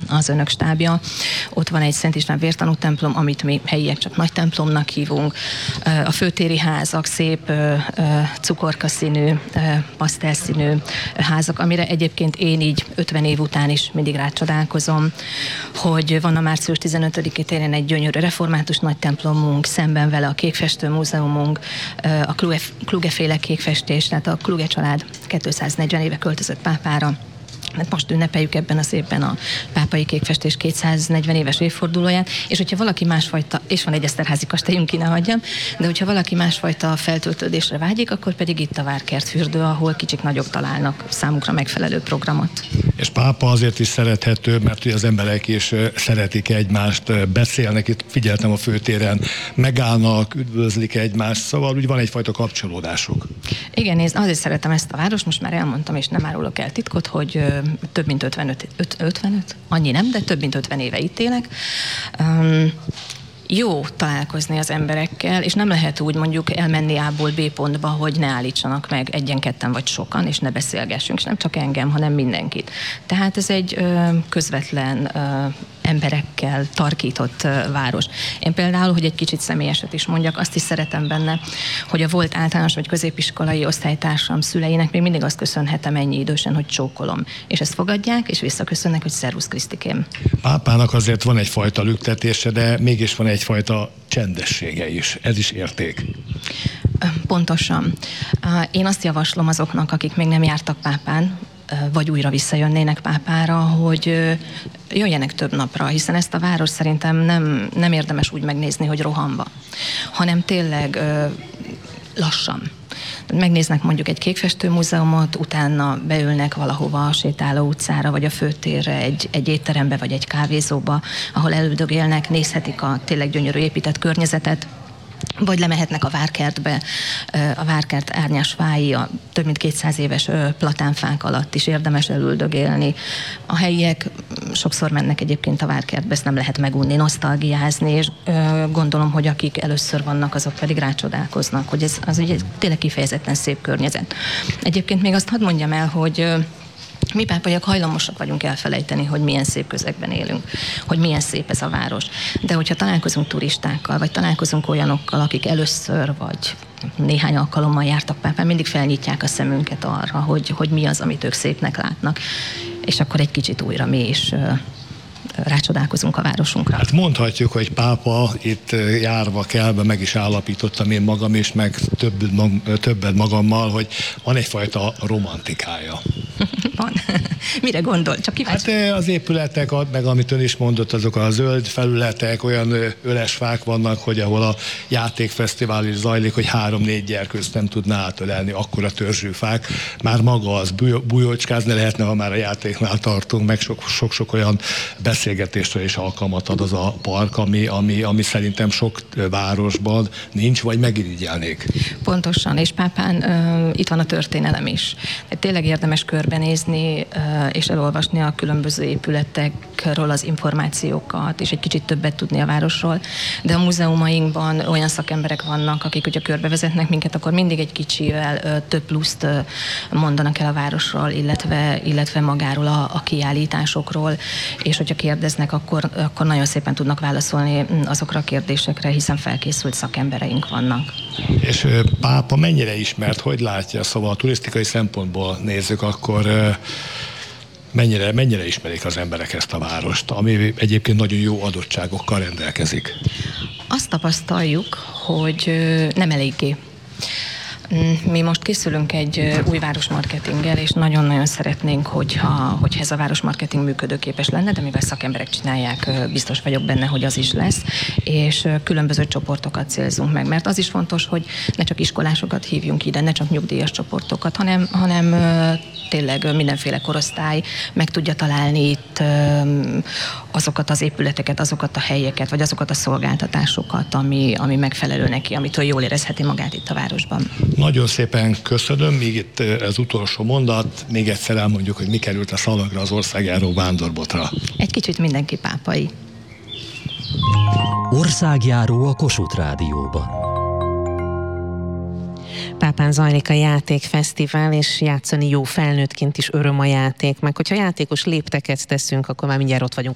az önök stábja. Ott van egy Szent István vértanú templom, amit mi helyiek csak nagy templomnak hívunk. A főtéri házak, szép cukorkaszínű, pasztelszínű házak, amire egyébként én így 50 év után is mindig rácsodálkozom, hogy van a március 15-i téren egy gyönyörű református nagy templomunk, szemben vele a Kékfestő Múzeumunk, a Kluge-féle kékfestés, tehát a Kluge család 240 éve költözött pápára. Mert most ünnepeljük ebben az évben a pápai kékfestés 240 éves évfordulóját, és hogyha valaki másfajta, és van egy Eszterházy kastélyunk, ki ne hagyjam, de hogyha valaki másfajta feltöltődésre vágyik, akkor pedig itt a Várkertfürdő, ahol kicsik nagyok találnak számukra megfelelő programot. És pápa azért is szerethető, mert ugye az emberek is szeretik egymást, beszélnek, itt figyeltem a főtéren, megállnak, üdvözlik egymást, szóval úgy van egyfajta kapcsolódásuk. Igen, nézd, azért szeretem ezt a várost, most már elmondtam, és nem árulok el titkot, hogy több mint 55, annyi nem, de több mint 50 éve itt élek. Jó találkozni az emberekkel, és nem lehet úgy mondjuk elmenni A-ból B pontba, hogy ne állítsanak meg egyen-ketten vagy sokan, és ne beszélgessünk, és nem csak engem, hanem mindenkit. Tehát ez egy közvetlen emberekkel tarkított város. Én például, hogy egy kicsit személyeset is mondjak, azt is szeretem benne, hogy a volt általános vagy középiskolai osztálytársam szüleinek még mindig azt köszönhetem ennyi idősen, hogy csókolom. És ezt fogadják, és visszaköszönnek, hogy szervusz Krisztikém. Pápának azért van egyfajta lüktetése, de mégis van egyfajta csendessége is. Ez is érték. Pontosan. Én azt javaslom azoknak, akik még nem jártak pápán, vagy újra visszajönnének pápára, hogy jöjjenek több napra, hiszen ezt a város szerintem nem érdemes úgy megnézni, hogy rohanva, hanem tényleg lassan. Megnéznek mondjuk egy kékfestő múzeumot, utána beülnek valahova a sétáló utcára, vagy a főtérre, egy étterembe, vagy egy kávézóba, ahol elüldögélnek, nézhetik a tényleg gyönyörű épített környezetet, vagy lemehetnek a Várkertbe, a Várkert árnyás fái, a több mint 200 éves platánfák alatt is érdemes elüldögélni. A helyiek sokszor mennek egyébként a Várkertbe, ezt nem lehet megunni, nosztalgiázni, és gondolom, hogy akik először vannak, azok pedig rácsodálkoznak, hogy ez az ugye tényleg kifejezetten szép környezet. Egyébként még azt hadd mondjam el, hogy mi pápaiak hajlamosak vagyunk elfelejteni, hogy milyen szép közegben élünk, hogy milyen szép ez a város. De hogyha találkozunk turistákkal, vagy találkozunk olyanokkal, akik először, vagy néhány alkalommal jártak pápán, mindig felnyitják a szemünket arra, hogy mi az, amit ők szépnek látnak. És akkor egy kicsit újra mi is rácsodálkozunk a városunkra. Hát mondhatjuk, hogy pápa itt járva kelve meg is állapítottam én magam is, meg többet magammal, hogy van egyfajta romantikája. Van. Mire gondol? Csak kíváncsi. Hát az épületek, meg amit ön is mondott, azok a zöld felületek, olyan öles fák vannak, hogy ahol a játékfesztivál is zajlik, hogy 3-4 gyerkőzt nem tudná átölelni, akkora törzsű fák. Már maga az bujócskázni lehetne, ha már a játéknál tartunk, meg sok-sok olyan beszélgetésre is alkalmat ad az a park, ami szerintem sok városban nincs, vagy megirigyelnék. Pontosan, és pápán itt van a történelem is. Tényleg érdemes körbenézni, és elolvasni a különböző épületekről az információkat, és egy kicsit többet tudni a városról. De a múzeumainkban olyan szakemberek vannak, akik ugye körbevezetnek minket, akkor mindig egy kicsivel több pluszt mondanak el a városról, illetve magáról a kiállításokról, és hogyha kérdeznek, akkor nagyon szépen tudnak válaszolni azokra a kérdésekre, hiszen felkészült szakembereink vannak. És pápa mennyire ismert, hogy látja? Szóval a turisztikai szempontból nézzük, akkor mennyire ismerik az emberek ezt a várost, ami egyébként nagyon jó adottságokkal rendelkezik? Azt tapasztaljuk, hogy nem eléggé. Mi most készülünk egy új városmarketinggel, és nagyon-nagyon szeretnénk, hogyha ez a városmarketing működőképes lenne, de mivel szakemberek csinálják, biztos vagyok benne, hogy az is lesz, és különböző csoportokat célzunk meg, mert az is fontos, hogy ne csak iskolásokat hívjunk ide, ne csak nyugdíjas csoportokat, hanem tényleg mindenféle korosztály meg tudja találni itt azokat az épületeket, azokat a helyeket, vagy azokat a szolgáltatásokat, ami megfelelő neki, amitől jól érezheti magát itt a városban. Nagyon szépen köszönöm, még itt az utolsó mondat, még egyszer elmondjuk, hogy mi került a szalagra az országjáró vándorbotra. Egy kicsit mindenki pápai. Országjáró a Kossuth Rádióban. Pápán zajlik a játékfesztivál, és játszani jó felnőttként is öröm a játék, meg hogyha játékos lépteket teszünk, akkor már mindjárt ott vagyunk